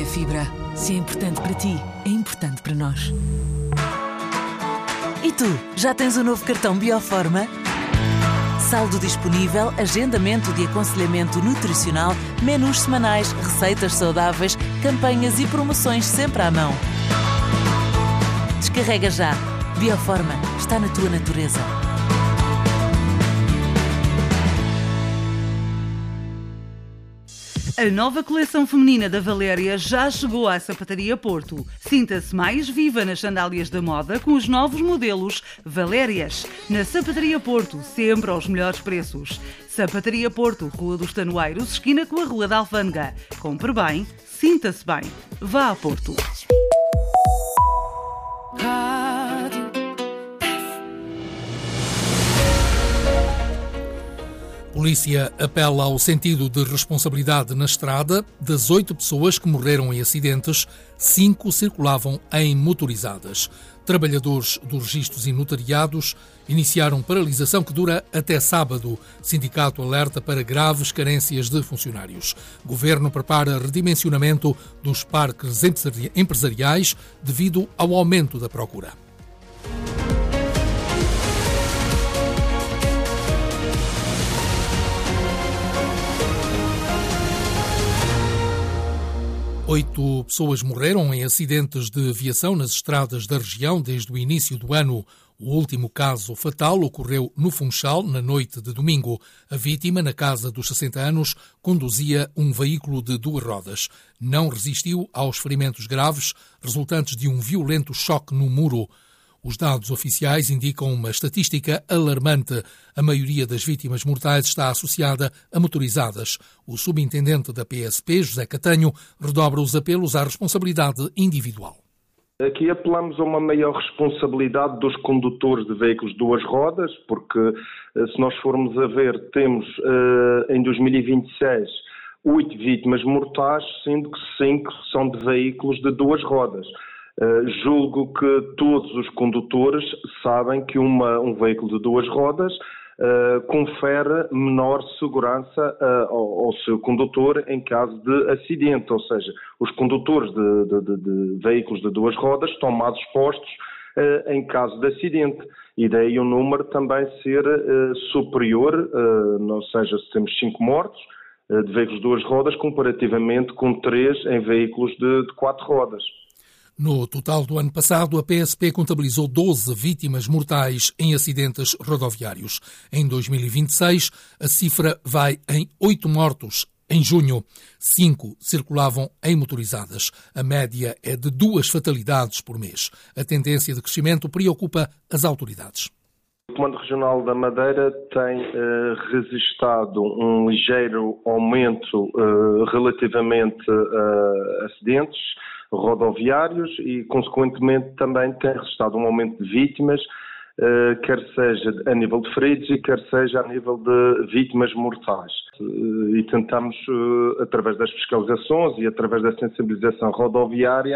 é fibra. Se é importante para ti, é importante para nós. E tu, já tens o novo cartão Bioforma? Saldo disponível, agendamento de aconselhamento nutricional, menus semanais, receitas saudáveis, campanhas e promoções sempre à mão. Descarrega já. Bioforma está na tua natureza. A nova coleção feminina da Valéria já chegou à Sapataria Porto. Sinta-se mais viva nas sandálias da moda com os novos modelos Valérias. Na Sapataria Porto, sempre aos melhores preços. Sapataria Porto, Rua dos Tanoeiros, esquina com a Rua da Alfândega. Compre bem, sinta-se bem. Vá a Porto. Polícia apela ao sentido de responsabilidade na estrada. Das 8 pessoas que morreram em acidentes, 5 circulavam em motorizadas. Trabalhadores dos registros e notariados iniciaram paralisação que dura até sábado. Sindicato alerta para graves carências de funcionários. Governo prepara redimensionamento dos parques empresariais devido ao aumento da procura. Oito pessoas morreram em acidentes de aviação nas estradas da região desde o início do ano. O último caso fatal ocorreu no Funchal, na noite de domingo. A vítima, na casa dos 60 anos, conduzia um veículo de 2 rodas. Não resistiu aos ferimentos graves resultantes de um violento choque no muro. Os dados oficiais indicam uma estatística alarmante. A maioria das vítimas mortais está associada a motorizadas. O subintendente da PSP, José Catanho, redobra os apelos à responsabilidade individual. Aqui apelamos a uma maior responsabilidade dos condutores de veículos de 2 rodas, porque se nós formos a ver, temos em 2026 8 vítimas mortais, sendo que 5 são de veículos de 2 rodas. Julgo que todos os condutores sabem que um veículo de 2 rodas confere menor segurança ao seu condutor em caso de acidente, ou seja, os condutores de veículos de 2 rodas estão mais expostos em caso de acidente, e daí o número também ser superior, ou seja, se temos 5 mortos de veículos de 2 rodas comparativamente com 3 em veículos de 4 rodas. No total do ano passado, a PSP contabilizou 12 vítimas mortais em acidentes rodoviários. Em 2026, a cifra vai em 8 mortos. Em junho, 5 circulavam em motorizadas. A média é de 2 fatalidades por mês. A tendência de crescimento preocupa as autoridades. O Comando Regional da Madeira tem registrado um ligeiro aumento relativamente a acidentes rodoviários e, consequentemente, também tem registrado um aumento de vítimas, quer seja a nível de feridos e quer seja a nível de vítimas mortais. E tentamos, através das fiscalizações e através da sensibilização rodoviária,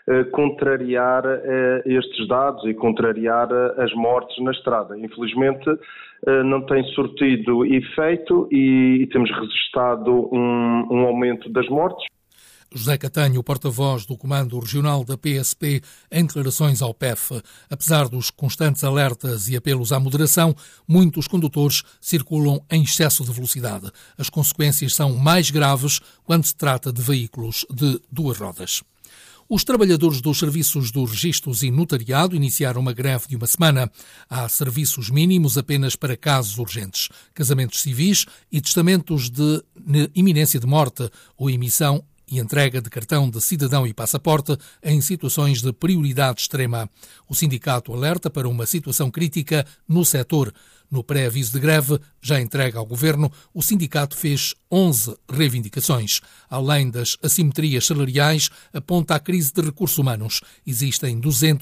contrariar estes dados e contrariar as mortes na estrada. Infelizmente, não tem surtido efeito e temos registrado um aumento das mortes. José Catanho, porta-voz do Comando Regional da PSP, em declarações ao PEF. Apesar dos constantes alertas e apelos à moderação, muitos condutores circulam em excesso de velocidade. As consequências são mais graves quando se trata de veículos de 2 rodas. Os trabalhadores dos serviços dos registros e notariado iniciaram uma greve de 1 semana. Há serviços mínimos apenas para casos urgentes, casamentos civis e testamentos de iminência de morte ou emissão e entrega de cartão de cidadão e passaporte em situações de prioridade extrema. O sindicato alerta para uma situação crítica no setor. No pré-aviso de greve, já entregue ao Governo, o sindicato fez 11 reivindicações. Além das assimetrias salariais, aponta a crise de recursos humanos. Existem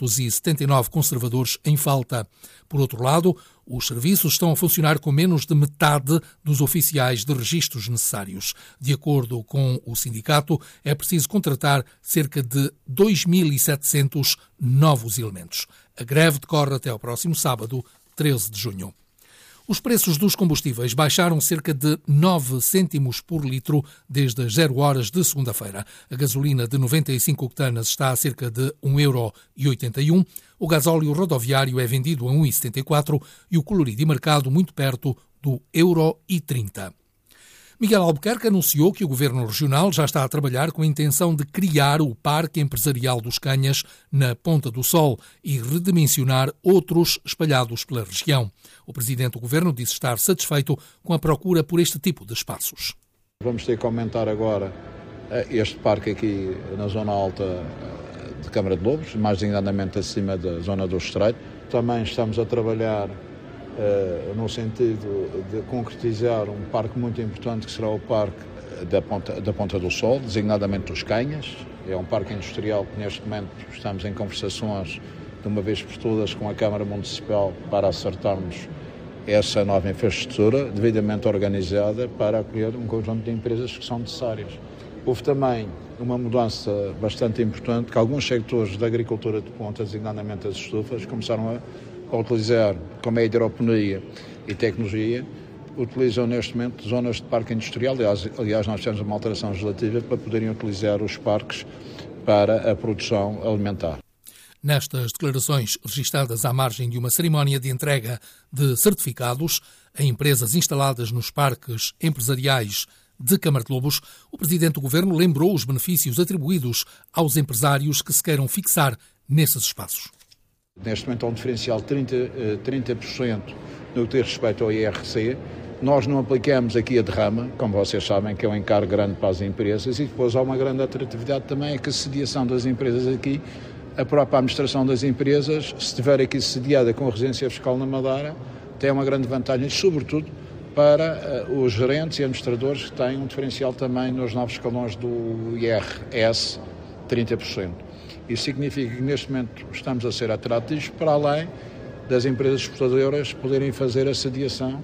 279 conservadores em falta. Por outro lado, os serviços estão a funcionar com menos de metade dos oficiais de registros necessários. De acordo com o sindicato, é preciso contratar cerca de 2.700 novos elementos. A greve decorre até ao próximo sábado, 13 de junho. Os preços dos combustíveis baixaram cerca de 9 cêntimos por litro desde as 0 horas de segunda-feira. A gasolina de 95 octanas está a cerca de 1,81€, o gasóleo rodoviário é vendido a 1,74€ e o colorido de mercado muito perto do 1,30€. Miguel Albuquerque anunciou que o Governo Regional já está a trabalhar com a intenção de criar o Parque Empresarial dos Canhas na Ponta do Sol e redimensionar outros espalhados pela região. O Presidente do Governo disse estar satisfeito com a procura por este tipo de espaços. Vamos ter que aumentar agora este parque aqui na zona alta de Câmara de Lobos, mais designadamente acima da zona do Estreito. Também estamos a trabalhar no sentido de concretizar um parque muito importante que será o Parque da Ponta do Sol, designadamente dos Canhas. É um parque industrial que neste momento estamos em conversações de uma vez por todas com a Câmara Municipal para acertarmos essa nova infraestrutura devidamente organizada para acolher um conjunto de empresas que são necessárias. Houve também uma mudança bastante importante que alguns sectores da agricultura de ponta, designadamente as estufas, começaram a utilizar, como é a hidroponia e tecnologia, utilizam neste momento zonas de parque industrial. Aliás, nós temos uma alteração legislativa para poderem utilizar os parques para a produção alimentar. Nestas declarações registadas à margem de uma cerimónia de entrega de certificados a empresas instaladas nos parques empresariais de Câmara de Lobos, o Presidente do Governo lembrou os benefícios atribuídos aos empresários que se queiram fixar nesses espaços. Neste momento há um diferencial de 30% no que diz respeito ao IRC. Nós não aplicamos aqui a derrama, como vocês sabem, que é um encargo grande para as empresas, e depois há uma grande atratividade também, é que a sediação das empresas aqui, a própria administração das empresas, se estiver aqui sediada com a residência fiscal na Madeira, tem uma grande vantagem, sobretudo para os gerentes e administradores que têm um diferencial também nos novos escalões do IRS, 30%. Isso significa que neste momento estamos a ser atrativos para além das empresas exportadoras poderem fazer a sediação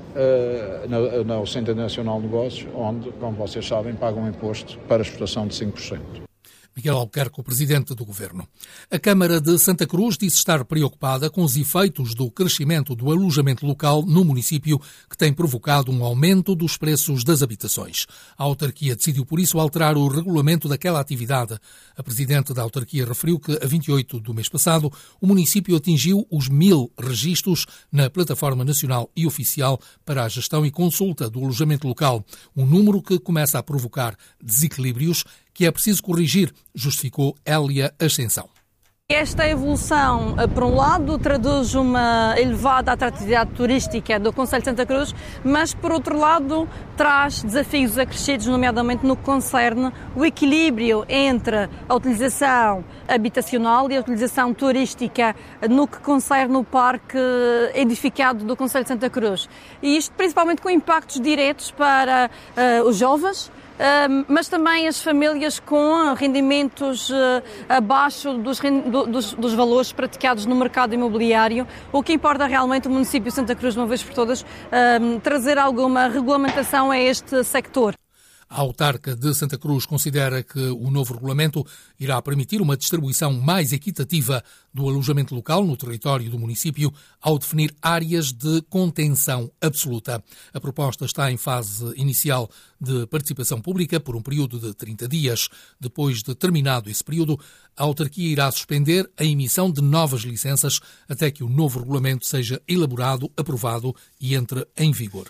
no Centro Nacional de Negócios, onde, como vocês sabem, pagam um imposto para exportação de 5%. Miguel Albuquerque, o Presidente do Governo. A Câmara de Santa Cruz disse estar preocupada com os efeitos do crescimento do alojamento local no município, que tem provocado um aumento dos preços das habitações. A autarquia decidiu, por isso, alterar o regulamento daquela atividade. A Presidente da autarquia referiu que, a 28 do mês passado, o município atingiu os 1000 registros na Plataforma Nacional e Oficial para a Gestão e Consulta do Alojamento Local, um número que começa a provocar desequilíbrios que é preciso corrigir, justificou Hélia Ascensão. Esta evolução, por um lado, traduz uma elevada atratividade turística do Concelho de Santa Cruz, mas, por outro lado, traz desafios acrescidos, nomeadamente no que concerne o equilíbrio entre a utilização habitacional e a utilização turística no que concerne o parque edificado do Concelho de Santa Cruz. E isto principalmente com impactos diretos para os jovens, mas também as famílias com rendimentos abaixo dos valores praticados no mercado imobiliário. O que importa realmente o município de Santa Cruz, de uma vez por todas, trazer alguma regulamentação a este sector. A autarca de Santa Cruz considera que o novo regulamento irá permitir uma distribuição mais equitativa do alojamento local no território do município ao definir áreas de contenção absoluta. A proposta está em fase inicial de participação pública por um período de 30 dias. Depois de terminado esse período, a autarquia irá suspender a emissão de novas licenças até que o novo regulamento seja elaborado, aprovado e entre em vigor.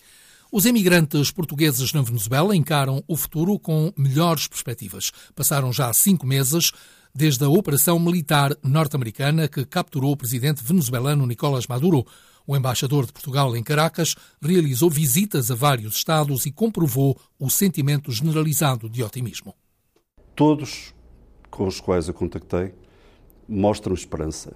Os emigrantes portugueses na Venezuela encaram o futuro com melhores perspectivas. Passaram já 5 meses desde a operação militar norte-americana que capturou o presidente venezuelano Nicolás Maduro. O embaixador de Portugal em Caracas realizou visitas a vários estados e comprovou o sentimento generalizado de otimismo. Todos com os quais eu contactei mostram esperança.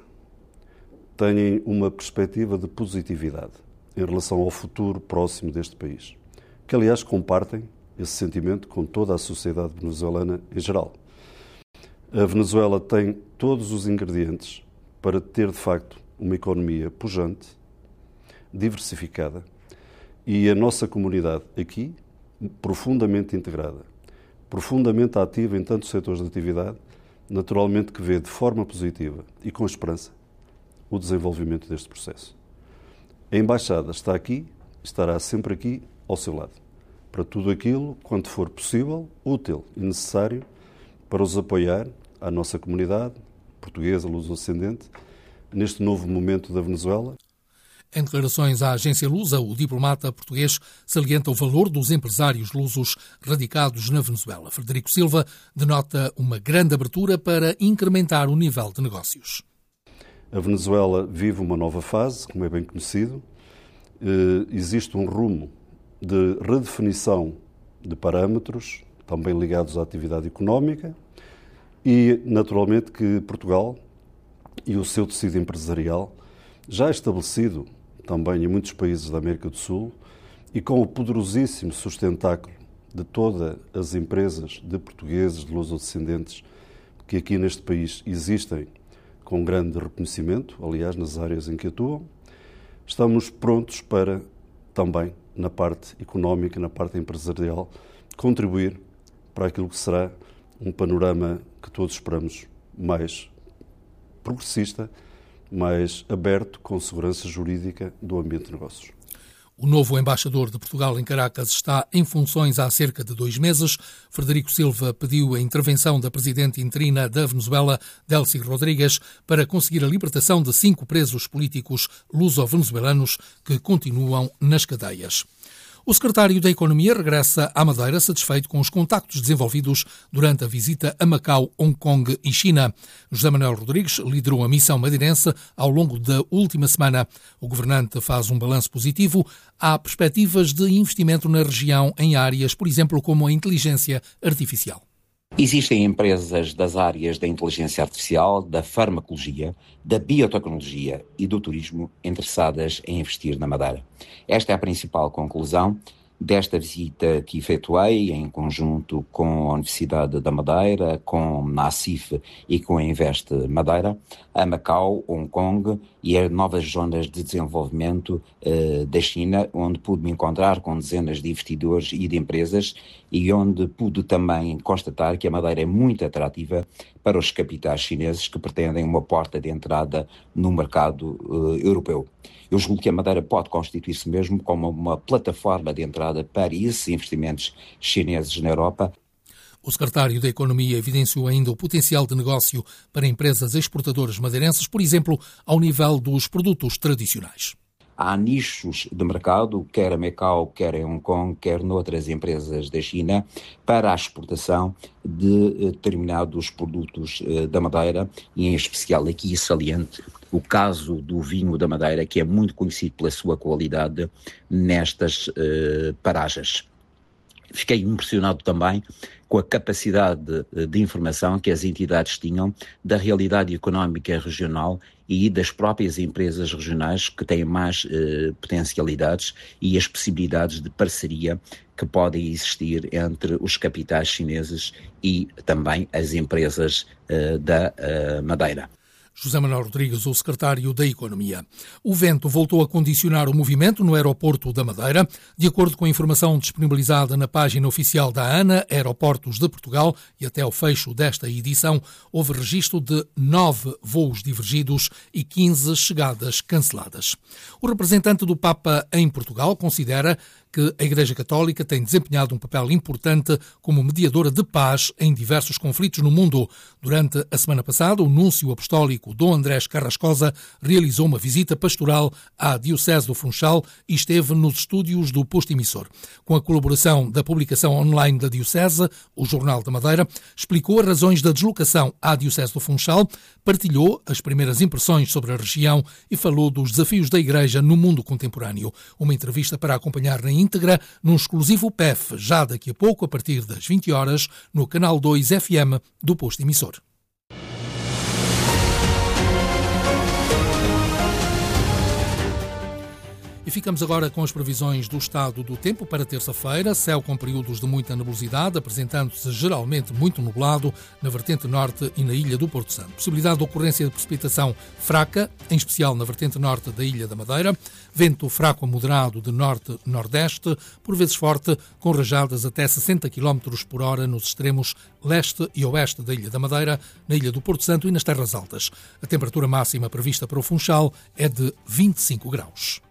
Têm uma perspectiva de positividade em relação ao futuro próximo deste país, que aliás compartem esse sentimento com toda a sociedade venezuelana em geral. A Venezuela tem todos os ingredientes para ter, de facto, uma economia pujante, diversificada, e a nossa comunidade aqui, profundamente integrada, profundamente ativa em tantos setores de atividade, naturalmente que vê de forma positiva e com esperança o desenvolvimento deste processo. A Embaixada está aqui, estará sempre aqui ao seu lado, para tudo aquilo, quanto for possível, útil e necessário para os apoiar, a nossa comunidade portuguesa, luso-ascendente, neste novo momento da Venezuela. Em declarações à agência lusa, o diplomata português salienta o valor dos empresários lusos radicados na Venezuela. Frederico Silva denota uma grande abertura para incrementar o nível de negócios. A Venezuela vive uma nova fase, como é bem conhecido. Existe um rumo de redefinição de parâmetros, também ligados à atividade económica, e, naturalmente, que Portugal e o seu tecido empresarial, já estabelecido também em muitos países da América do Sul, e com o poderosíssimo sustentáculo de todas as empresas de portugueses, de lusodescendentes, que aqui neste país existem com grande reconhecimento, aliás, nas áreas em que atuam, estamos prontos para também, na parte económica, na parte empresarial, contribuir para aquilo que será um panorama que todos esperamos mais progressista, mais aberto, com segurança jurídica do ambiente de negócios. O novo embaixador de Portugal em Caracas está em funções há cerca de 2 meses. Frederico Silva pediu a intervenção da presidente interina da Venezuela, Delcy Rodrigues, para conseguir a libertação de 5 presos políticos luso-venezuelanos que continuam nas cadeias. O secretário da Economia regressa à Madeira satisfeito com os contactos desenvolvidos durante a visita a Macau, Hong Kong e China. José Manuel Rodrigues liderou a missão madeirense ao longo da última semana. O governante faz um balanço positivo. Há perspectivas de investimento na região em áreas, por exemplo, como a inteligência artificial. Existem empresas das áreas da inteligência artificial, da farmacologia, da biotecnologia e do turismo interessadas em investir na Madeira. Esta é a principal conclusão desta visita que efetuei em conjunto com a Universidade da Madeira, com a NACIF e com a Invest Madeira, a Macau, Hong Kong e as novas zonas de desenvolvimento da China, onde pude me encontrar com dezenas de investidores e de empresas e onde pude também constatar que a Madeira é muito atrativa para os capitais chineses que pretendem uma porta de entrada no mercado europeu. Eu julgo que a Madeira pode constituir-se mesmo como uma plataforma de entrada para esses investimentos chineses na Europa. O secretário da Economia evidenciou ainda o potencial de negócio para empresas exportadoras madeirenses, por exemplo, ao nível dos produtos tradicionais. Há nichos de mercado, quer a Macau, quer em Hong Kong, quer noutras empresas da China, para a exportação de determinados produtos da Madeira, e em especial aqui saliente o caso do vinho da Madeira, que é muito conhecido pela sua qualidade nestas paragens. Fiquei impressionado também com a capacidade de informação que as entidades tinham da realidade económica regional e das próprias empresas regionais que têm mais potencialidades e as possibilidades de parceria que podem existir entre os capitais chineses e também as empresas da Madeira. José Manuel Rodrigues, o secretário da Economia. O vento voltou a condicionar o movimento no aeroporto da Madeira. De acordo com a informação disponibilizada na página oficial da ANA, Aeroportos de Portugal, e até ao fecho desta edição, houve registro de 9 voos divergidos e 15 chegadas canceladas. O representante do Papa em Portugal considera que a Igreja Católica tem desempenhado um papel importante como mediadora de paz em diversos conflitos no mundo. Durante a semana passada, o núncio apostólico Dom Andrés Carrascosa realizou uma visita pastoral à Diocese do Funchal e esteve nos estúdios do posto emissor. Com a colaboração da publicação online da Diocese, o Jornal da Madeira explicou as razões da deslocação à Diocese do Funchal, partilhou as primeiras impressões sobre a região e falou dos desafios da Igreja no mundo contemporâneo. Uma entrevista para acompanhar na íntegra num exclusivo PEF, já daqui a pouco, a partir das 20 horas, no canal 2 FM do posto emissor. E ficamos agora com as previsões do estado do tempo para terça-feira. Céu com períodos de muita nebulosidade, apresentando-se geralmente muito nublado na vertente norte e na ilha do Porto Santo. Possibilidade de ocorrência de precipitação fraca, em especial na vertente norte da Ilha da Madeira. Vento fraco a moderado de norte-nordeste, por vezes forte, com rajadas até 60 km por hora nos extremos leste e oeste da Ilha da Madeira, na Ilha do Porto Santo e nas Terras Altas. A temperatura máxima prevista para o Funchal é de 25 graus.